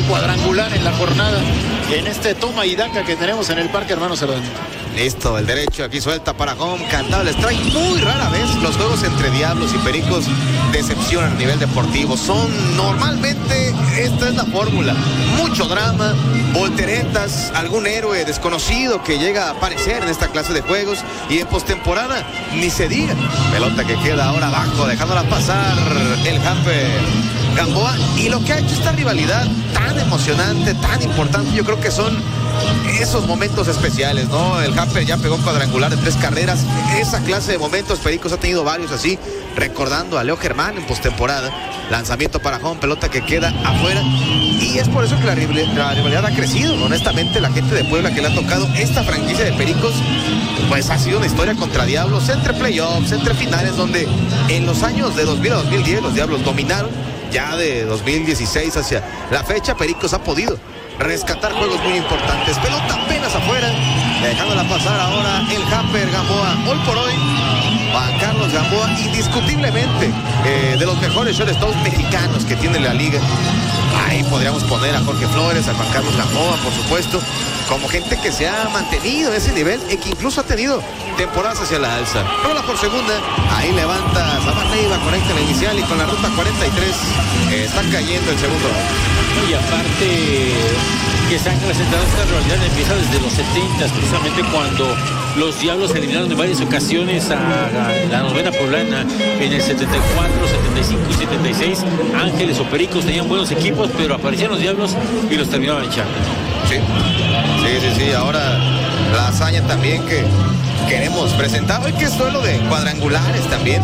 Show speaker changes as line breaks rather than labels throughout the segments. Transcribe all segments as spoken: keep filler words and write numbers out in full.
cuadrangular en la jornada en este toma y daca que tenemos en el Parque Hermano Cerdán.
Listo, el derecho aquí suelta para home, cantado el strike. Muy rara vez los juegos entre Diablos y Pericos decepcionan a nivel deportivo. Son normalmente, esta es la fórmula. Mucho drama, volteretas, algún héroe desconocido que llega a aparecer en esta clase de juegos. Y en postemporada, ni se diga. Pelota que queda ahora abajo, dejándola pasar el Hamper Gamboa. Y lo que ha hecho esta rivalidad tan emocionante, tan importante, yo creo que son esos momentos especiales, ¿no? El Hamper ya pegó cuadrangular de tres carreras. Esa clase de momentos, Pericos ha tenido varios así, recordando a Leo Germán en postemporada. Lanzamiento para home, pelota que queda afuera. Y es por eso que la rivalidad, la rivalidad ha crecido. Honestamente, la gente de Puebla que le ha tocado esta franquicia de Pericos, pues ha sido una historia contra Diablos, entre playoffs, entre finales, donde en los años de dos mil a dos mil diez los Diablos dominaron. Ya de dos mil dieciséis hacia la fecha, Pericos ha podido rescatar juegos muy importantes. Pelota apenas afuera, dejándola pasar ahora el Hamper Gamboa. Hoy por hoy, Juan Carlos Gamboa, indiscutiblemente eh, de los mejores shortstops mexicanos que tiene la liga. Ahí podríamos poner a Jorge Flores, a Juan Carlos Gamboa, por supuesto, como gente que se ha mantenido en ese nivel y que incluso ha tenido temporadas hacia la alza. Rola por segunda, ahí levanta Samar Leiva, conecta la inicial y con la ruta cuarenta y tres eh, está cayendo el segundo.
Y aparte que se han presentado esta rivalidad empieza desde los setenta, precisamente cuando los Diablos eliminaron en varias ocasiones a, a la novena poblana en el setenta y cuatro, setenta y cinco y setenta y seis. Ángeles o Pericos tenían buenos equipos, pero aparecían los Diablos y los terminaban echando.
Sí, sí, sí, sí. Ahora la hazaña también que queremos presentar hoy, que es duelo de cuadrangulares también.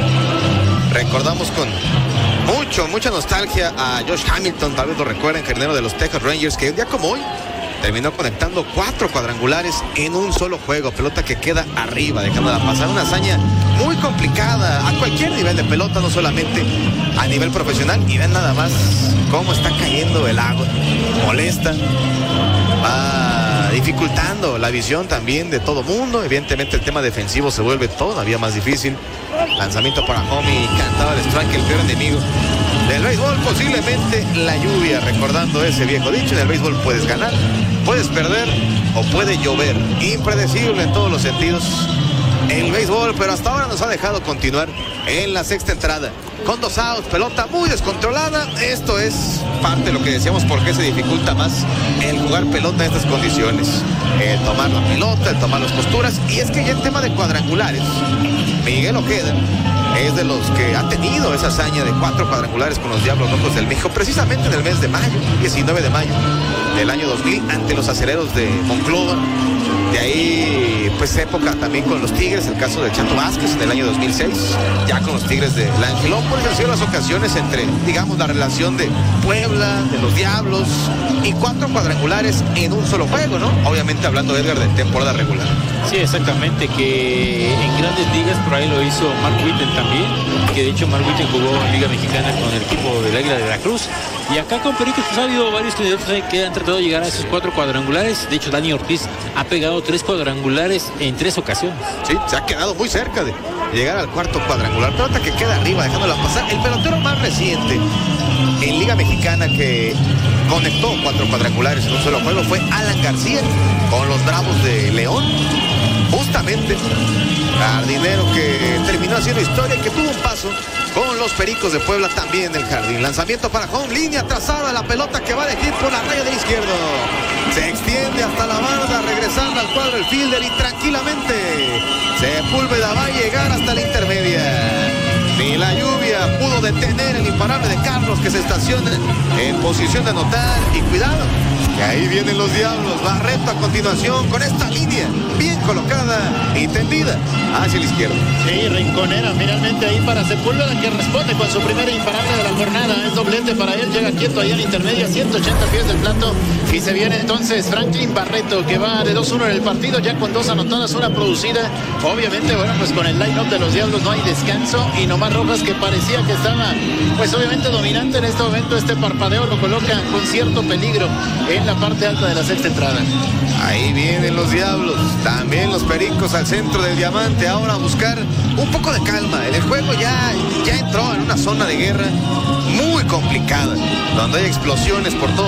Recordamos con mucho, mucha nostalgia a Josh Hamilton, tal vez lo recuerden, jardinero de los Texas Rangers, que un día como hoy terminó conectando cuatro cuadrangulares en un solo juego. Pelota que queda arriba, dejándola pasar. Una hazaña muy complicada a cualquier nivel de pelota, no solamente a nivel profesional. Y ven nada más cómo está cayendo el agua. Molesta. Va dificultando la visión también de todo mundo. Evidentemente el tema defensivo se vuelve todavía más difícil. Lanzamiento para home y cantaba el strike, el peor enemigo del béisbol, posiblemente la lluvia, recordando ese viejo dicho. En el béisbol puedes ganar, puedes perder o puede llover. Impredecible en todos los sentidos el béisbol, pero hasta ahora nos ha dejado continuar en la sexta entrada con dos outs, pelota muy descontrolada. Esto es parte de lo que decíamos, porque se dificulta más el jugar pelota en estas condiciones, el tomar la pelota, el tomar las posturas. Y es que ya en tema de cuadrangulares, Miguel Ojeda es de los que ha tenido esa hazaña de cuatro cuadrangulares con los Diablos Rojos del México, precisamente en el mes de mayo, diecinueve de mayo del año dos mil, ante los Acereros de Monclova. De ahí, pues, época también con los Tigres, el caso de Chato Vázquez en el año dos mil seis, ya con los Tigres de la Angelópolis. Han sido las ocasiones entre, digamos, la relación de Puebla, de los Diablos, y cuatro cuadrangulares en un solo juego, ¿no? Obviamente hablando, Edgar, de temporada regular.
Sí, exactamente, que en grandes ligas por ahí lo hizo Mark Whitten también, que de hecho Mark Whitten jugó en Liga Mexicana con el equipo del Águila de Veracruz. Y acá con Pericos pues ha habido varios candidatos que han tratado de llegar a esos cuatro cuadrangulares. De hecho, Dani Ortiz ha pegado tres cuadrangulares en tres ocasiones.
Sí, se ha quedado muy cerca de llegar al cuarto cuadrangular. Pelota que queda arriba, dejándola pasar. El pelotero más reciente en Liga Mexicana que conectó cuatro cuadrangulares en un solo juego fue Alan García con los Bravos de León. Justamente, jardinero que terminó haciendo historia y que tuvo un paso con los Pericos de Puebla también en el jardín. Lanzamiento para home, línea trazada, la pelota que va de hit por la raya del izquierdo. Se extiende hasta la barda, regresando al cuadro el fielder y tranquilamente Sepúlveda va a llegar hasta la intermedia. Ni la lluvia pudo detener el imparable de Carlos, que se estaciona en posición de anotar. Y cuidado, que ahí vienen los Diablos. Barreto a continuación con esta línea bien colocada y tendida hacia la izquierda.
Sí, rinconera finalmente ahí para Sepúlveda, que responde con su primera imparable de la jornada. Es doblete para él, llega quieto ahí en la intermedia, ciento ochenta pies del plato. Y se viene entonces Franklin Barreto, que va de dos uno en el partido, ya con dos anotadas, una producida. Obviamente, bueno, pues con el line-up de los Diablos no hay descanso. Y Nomar Rojas, que parecía que estaba, pues obviamente dominante en este momento, este parpadeo lo coloca con cierto peligro en la parte alta de la sexta entrada.
Ahí vienen los Diablos, también los Pericos al centro del diamante, ahora a buscar un poco de calma. El juego ya, ya entró en una zona de guerra muy complicada, donde hay explosiones por todo.